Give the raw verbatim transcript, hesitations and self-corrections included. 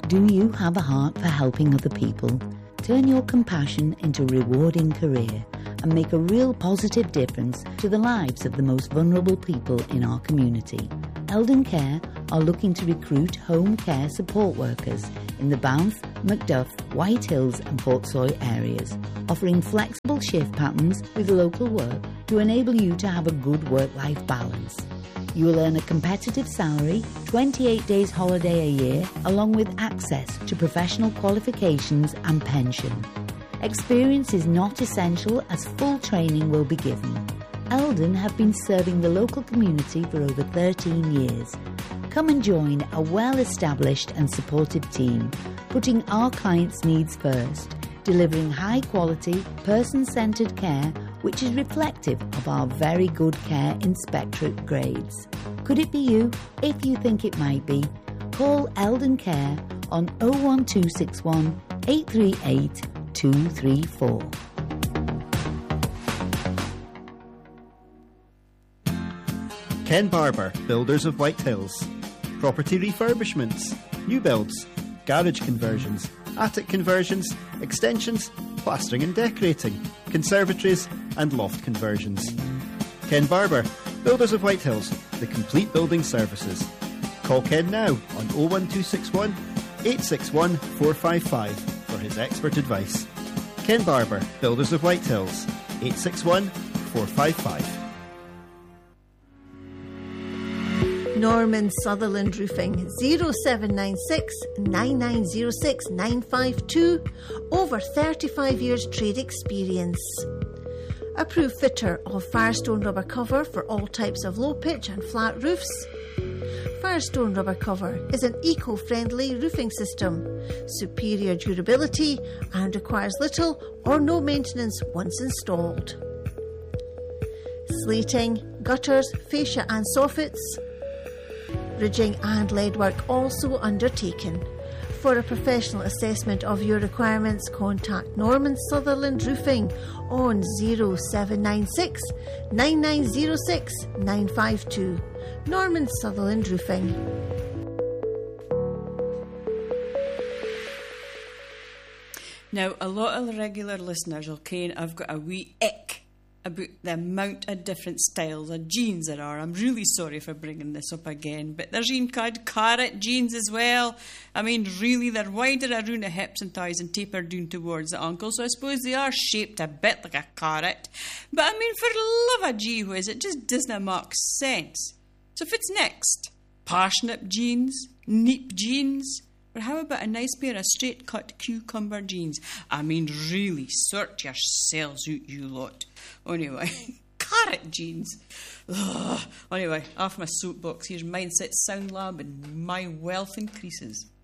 Do you have a heart for helping other people? Turn your compassion into a rewarding career and make a real positive difference to the lives of the most vulnerable people in our community. Eldon Care are looking to recruit home care support workers in the Banff, Macduff, White Hills and Portsoy areas, offering flexible shift patterns with local work to enable you to have a good work-life balance. You will earn a competitive salary, twenty-eight days holiday a year, along with access to professional qualifications and pension. Experience is not essential as full training will be given. Eldon have been serving the local community for over thirteen years. Come and join a well-established and supportive team, putting our clients' needs first, delivering high-quality, person-centred care which is reflective of our very good care inspectorate grades. Could it be you? If you think it might be, call Eldon Care on oh one two six one, eight three eight, two three four. Ken Barber, Builders of White Hills. Property refurbishments, new builds, garage conversions, attic conversions, extensions, plastering and decorating, conservatories and loft conversions. Ken Barber, Builders of White Hills, the complete building services. Call Ken now on oh one two six one, eight six one, four five five for his expert advice. Ken Barber, Builders of White Hills, eight six one, four five five. Norman Sutherland Roofing, oh seven nine six, nine nine oh six, nine five two. Over thirty-five years trade experience. Approved fitter of Firestone rubber cover for all types of low pitch and flat roofs. Firestone rubber cover is an eco-friendly roofing system, superior durability and requires little or no maintenance once installed. Slating, gutters, fascia and soffits. Ridging and lead work also undertaken. For a professional assessment of your requirements, contact Norman Sutherland Roofing on oh seven nine six, nine nine oh six, nine five two. Norman Sutherland Roofing. Now, a lot of the regular listeners will ken I've got a wee ick about the amount of different styles of jeans there are. I'm really sorry for bringing this up again, but there's even called carrot jeans as well. I mean, really, they're wider around the hips and thighs and taper down towards the ankles, so I suppose they are shaped a bit like a carrot. But I mean, for the love of gee whiz, it just doesn't make sense. So if it's next, parsnip jeans, neep jeans, or how about a nice pair of straight-cut cucumber jeans? I mean, really, sort yourselves out, you lot. Anyway, carrot jeans. Ugh. Anyway, off my soapbox. Here's Mindset Sound Lab and my wealth increases.